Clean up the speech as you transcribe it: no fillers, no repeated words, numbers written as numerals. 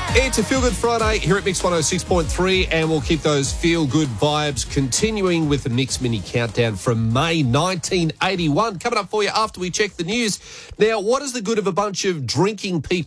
It's a Feel Good Friday here at Mix 106.3, and we'll keep those feel good vibes continuing with the Mix Mini Countdown from May 1981. Coming up for you after we check the news. Now, what is the good of a bunch of drinking people